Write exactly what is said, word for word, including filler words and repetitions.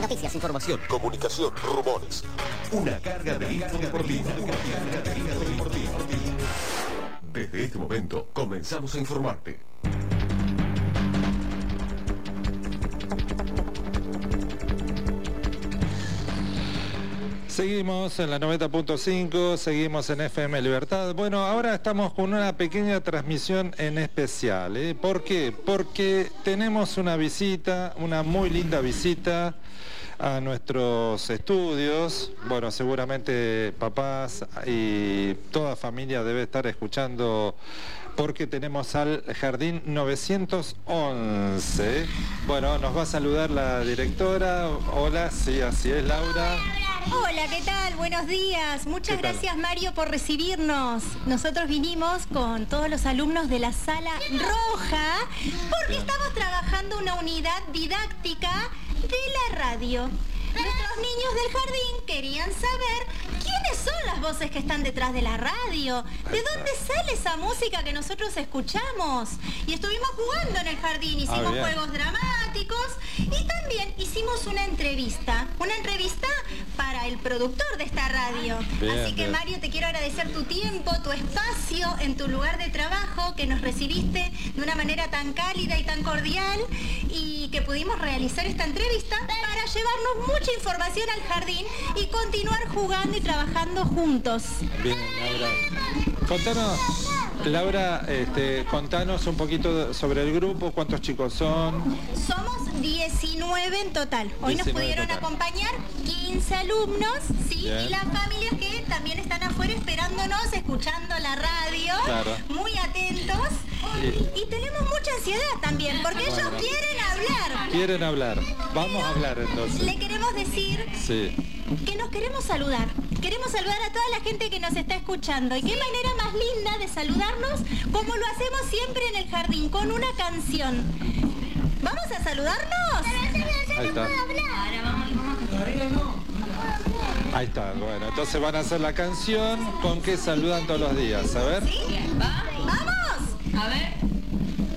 noticias, información, comunicación, rumores. Una carga de info deportiva. Una carga de info deportiva. Desde este momento comenzamos a informarte. Seguimos en la noventa punto cinco, seguimos en F M Libertad. Bueno, ahora estamos con una pequeña transmisión en especial, ¿eh? ¿Por qué? Porque tenemos una visita, una muy linda visita a nuestros estudios. Bueno, seguramente papás y toda familia debe estar escuchando, porque tenemos al Jardín novecientos once. Bueno, nos va a saludar la directora. Hola, sí, así es, Laura. Hola, ¿qué tal? Buenos días. Muchas gracias, Mario, por recibirnos. Nosotros vinimos con todos los alumnos de la Sala Roja porque estamos trabajando una unidad didáctica de la radio. Nuestros niños del jardín querían saber quiénes son las voces que están detrás de la radio, de dónde sale esa música que nosotros escuchamos. Y estuvimos jugando en el jardín, hicimos ah, juegos dramáticos y también hicimos una entrevista, una entrevista para el productor de esta radio. Bien, Así que, bien. Mario, te quiero agradecer tu tiempo, tu espacio en tu lugar de trabajo, que nos recibiste de una manera tan cálida y tan cordial y que pudimos realizar esta entrevista para llevarnos mucha información al jardín y continuar jugando y trabajando juntos. Bien, Laura. Contanos, Laura, este, contanos un poquito sobre el grupo, cuántos chicos son. Somos diecinueve en total. Hoy nos pudieron total. acompañar quince alumnos, ¿sí? Bien. Y las familias que también están afuera esperándonos, escuchando la radio, Claro. muy atentos. Y- Y tenemos mucha ansiedad también, porque ellos Bueno. quieren hablar. Quieren hablar. Vamos a hablar entonces. Le queremos decir Sí. que nos queremos saludar. Queremos saludar a toda la gente que nos está escuchando. Y qué manera más linda de saludarnos como lo hacemos siempre en el jardín, con una canción. ¿Vamos a saludarnos? Ahí está. Ahí está, bueno, entonces van a hacer la canción con que saludan todos los días, a ver. ¿Sí? ¿Vamos? A ver.